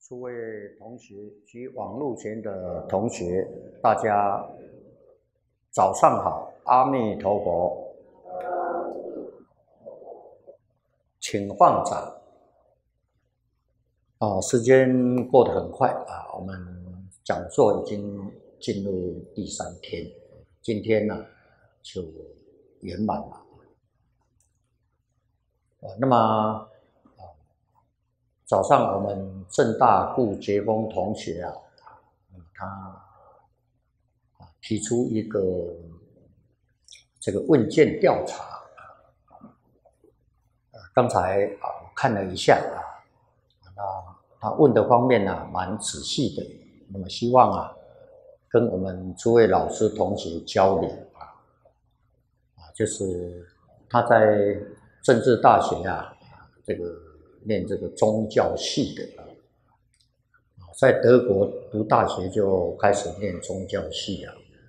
诸位同学及网络前的同学，大家早上好，阿弥陀佛，请放掌。时间过得很快啊，我们讲座已经进入第3天，今天呢就圆满了。那么早上我们政大顾杰峰同学他提出一个这个问卷调查，刚才我看了一下那他问的方面蛮仔细的，那么希望跟我们诸位老师同学交流就是他在政治大学这个念这个宗教系的在德国读大学就开始念宗教系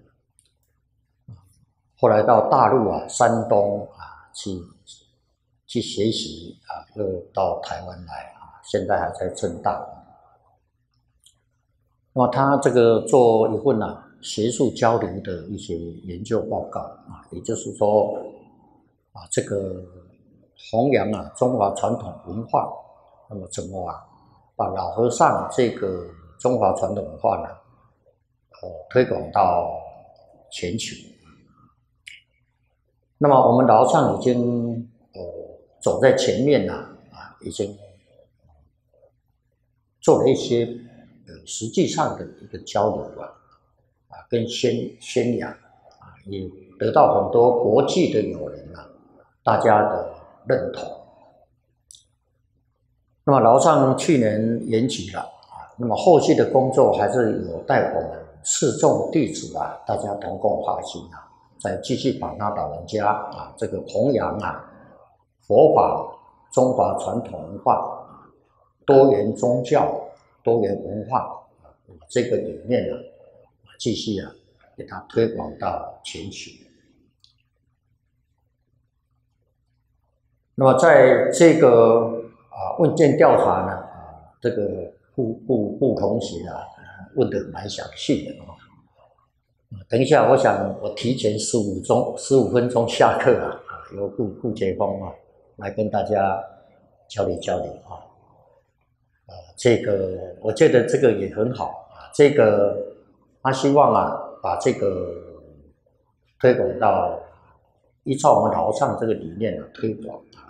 后来到大陆山东去学习又到台湾来现在还在政大。那么他这个做一份学术交流的一些研究报告也就是说这个弘扬中华传统文化，那么怎么把老和尚这个中华传统文化推广到全球。那么我们老和尚已经走在前面已经做了一些实际上的一个交流跟宣扬也得到很多国际的友人大家的认同。那么老和尚去年圆寂了那么后续的工作还是有待我们四众弟子大家同共发心再继续把他老人家这个弘扬佛法中华传统文化多元宗教多元文化这个理念继续给它推广到全球。那么在这个问卷调查呢这个顾同学问得蛮详细的等一下我想我提前15分钟下课由顾杰峰来跟大家交流这个我觉得这个也很好这个他希望把这个推广到依照我们老和尚这个理念推广